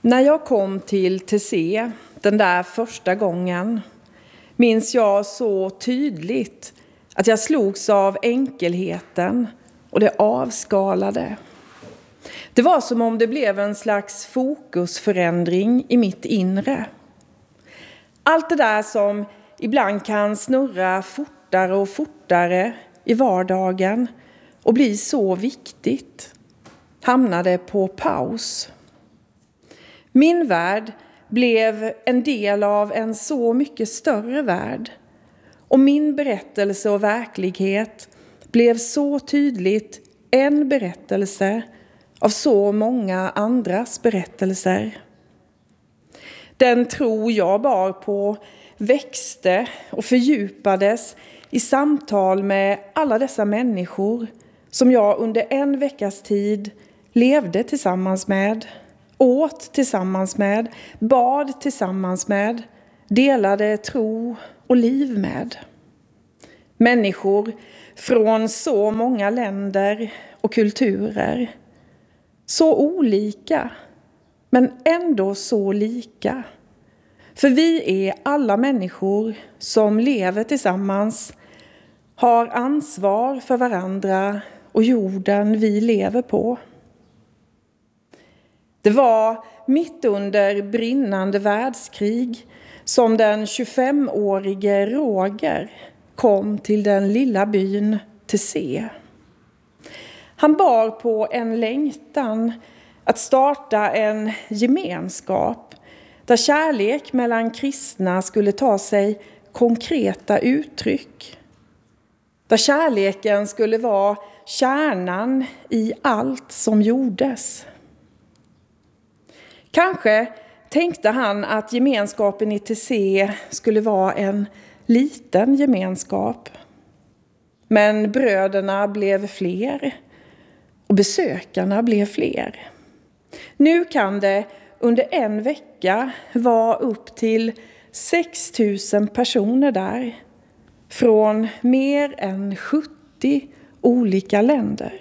När jag kom till TC den där första gången minns jag så tydligt att jag slogs av enkelheten och det avskalade. Det var som om det blev en slags fokusförändring i mitt inre. Allt det där som ibland kan snurra fortare och fortare i vardagen och bli så viktigt hamnade på paus. Min värld blev en del av en så mycket större värld. Och min berättelse och verklighet blev så tydligt en berättelse av så många andras berättelser. Den tro jag bar på växte och fördjupades i samtal med alla dessa människor som jag under en veckas tid levde tillsammans med, åt tillsammans med, bad tillsammans med, delade tro och liv med. Människor från så många länder och kulturer. Så olika, men ändå så lika. För vi är alla människor som lever tillsammans, har ansvar för varandra och jorden vi lever på. Det var mitt under brinnande världskrig som den 25-årige Roger kom till den lilla byn TC. Han bar på en längtan att starta en gemenskap där kärlek mellan kristna skulle ta sig konkreta uttryck. Där kärleken skulle vara kärnan i allt som gjordes. Kanske tänkte han att gemenskapen i TC skulle vara en liten gemenskap. Men bröderna blev fler och besökarna blev fler. Nu kan det under en vecka vara upp till 6 000 personer där från mer än 70 olika länder.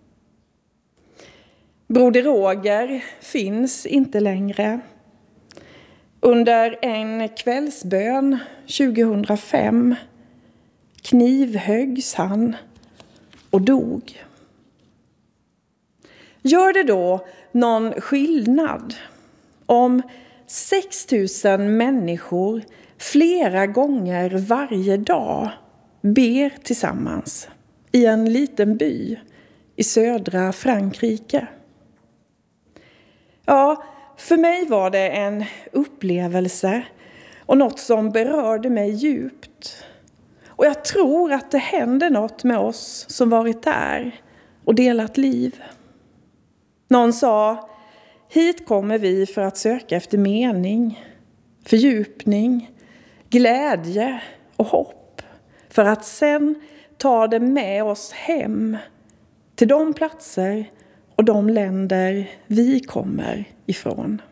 Broder Roger finns inte längre. Under en kvällsbön 2005 knivhöggs han och dog. Gör det då någon skillnad om 6 000 människor flera gånger varje dag ber tillsammans i en liten by i södra Frankrike? Ja, för mig var det en upplevelse och något som berörde mig djupt. Och jag tror att det händer något med oss som varit där och delat liv. Någon sa, hit kommer vi för att söka efter mening, fördjupning, glädje och hopp. För att sen ta det med oss hem till de platser och de länder vi kommer ifrån.